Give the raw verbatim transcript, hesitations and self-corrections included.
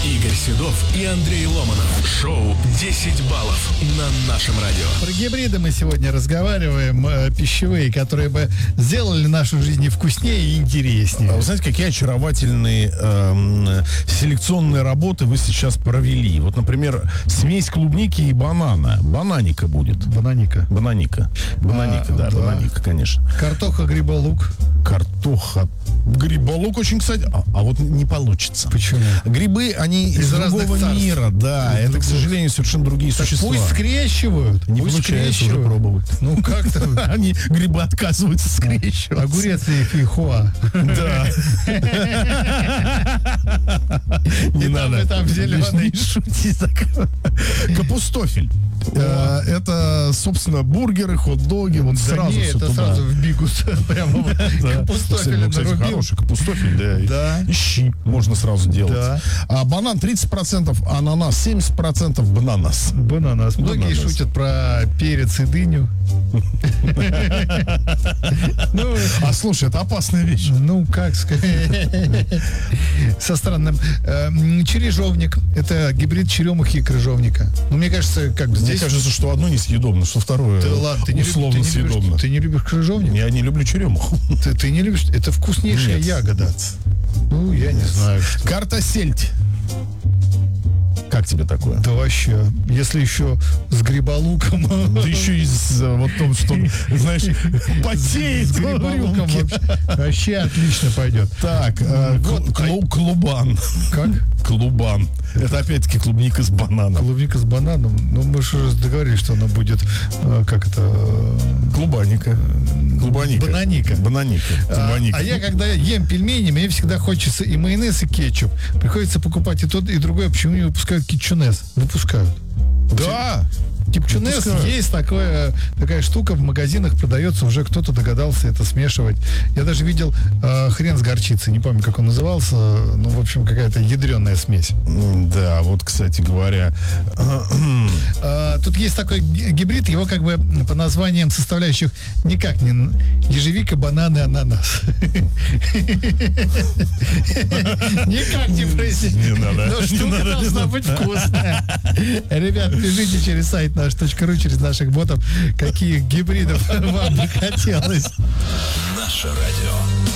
Игорь Седов и Андрей Ломанов. Шоу десять баллов на нашем радио. Про гибриды мы сегодня разговариваем, э, пищевые, которые бы сделали нашу жизнь вкуснее и интереснее. А вы знаете, какие очаровательные э, селекционные работы вы сейчас провели? Вот, например, смесь клубники и банана. Бананика будет. Бананика. Бананика. Бананика, А, да, да. бананика, конечно. Картоха, гриболук. Картоха. Гриболук очень, кстати, а, а вот не получится. Почему? Грибы, они из, Из другого разных царств. мира, да. Из это, другого. к сожалению, совершенно другие Так существа. пусть скрещивают. Не пусть получается уже скрещивают. пробовать. Ну как-то. Они, грибы, отказываются скрещиваться. Огурец и фейхоа. Да. Не И там, надо. и там зеленый. Не шути так. Капустофель. Э, Это, собственно, бургеры, хот-доги. Вот Да сразу не, всё это туда. сразу в бигус. Прямо вот капустофеля Ну, кстати, нарубил. хороший капустофель, да. и- Да. И щи можно сразу делать. Да. А банан тридцать процентов, ананас семьдесят процентов, бананас. Бананас. Многие Бананас. шутят про перец и дыню. Ну, А слушай, это опасная вещь. ну, как сказать, со странным. э, м, Чережовник. Это гибрид черемухи и крыжовника. Ну, мне кажется, как бы Мне здесь... кажется, что одно несъедобно, что второе Ты, ладно, ты не, любишь, условно ты, не любишь, съедобно. ты не любишь крыжовник? Я не люблю черемуху. Ты, ты не любишь? Это вкуснейшая Нет. ягода. Ну, я не знаю. что. Карта сельдь. Как тебе такое? Да вообще, если еще с гриболуком. Да еще и с, э, вот том, что, знаешь, потеет С в гриболуком рюмке. вообще, вообще отлично пойдет. Так, э, Вот, кл- клу- клубан. Как? Клубан. Это опять-таки клубника с бананом. Клубника с бананом. Ну, мы же уже договорились, что она будет, э, как это... э, Клубаника. Клубаника. Бананика. Бананика. А, Клубаника. а я, когда ем пельмени, мне всегда хочется и майонез, и кетчуп. Приходится покупать и тот, и другое. Почему не выпускают кетчунес? Выпускают. Да. Кетчунес Выпускают. есть такое, такая штука в магазинах продается, уже кто-то догадался это смешивать. Я даже видел э, хрен с горчицей, не помню, как он назывался, ну, в общем, какая-то ядреная смесь. М, Да, вот, кстати говоря. А, тут есть такой г- гибрид, его как бы по названиям составляющих никак не н- ежевика, бананы, ананас. Никак не произнести. Не надо. Но Не штука надо, не должна надо. быть вкусная. Ребят, пишите через сайт наш точка ру, через наших ботов, каких гибридов вам бы хотелось. Наше радио.